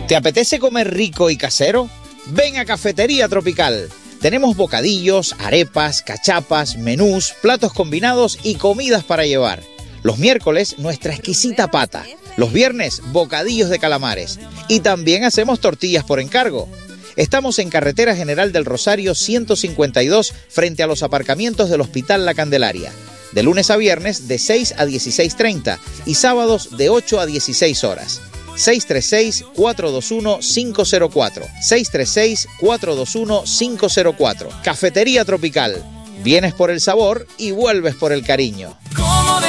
¿Te apetece comer rico y casero? Ven a Cafetería Tropical. Tenemos bocadillos, arepas, cachapas, menús, platos combinados y comidas para llevar. Los miércoles, nuestra exquisita pata. Los viernes, bocadillos de calamares. Y también hacemos tortillas por encargo. Estamos en Carretera General del Rosario 152, frente a los aparcamientos del Hospital La Candelaria. De lunes a viernes, de 6 a 16:30 y sábados de 8 a 16 horas. 636-421-504. 636-421-504. Cafetería Tropical. Vienes por el sabor y vuelves por el cariño.